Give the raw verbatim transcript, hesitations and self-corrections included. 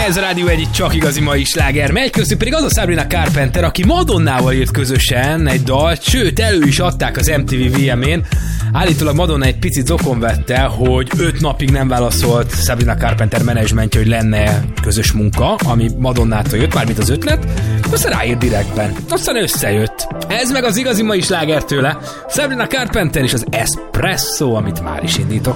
Ez a Rádió egy csak igazi mai sláger. Megy köztük pedig az a Sabrina Carpenter, aki Madonnával írt közösen egy dalt, sőt elő is adták az em té vé vé em-én. Állítólag Madonna egy picit zokon vette, hogy öt napig nem válaszolt Sabrina Carpenter menedzsmentje, hogy lenne közös munka, ami Madonnától jött, mármint az ötlet, aztán ráírt direktben. Aztán összejött. Ez meg az igazi mai sláger tőle. Sabrina Carpenter és az Espresso, amit már is indítok.